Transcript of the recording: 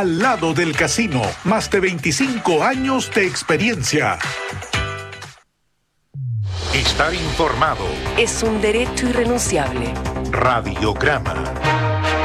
Al lado del casino, más de 25 años de experiencia. Estar informado es un derecho irrenunciable. Radiograma.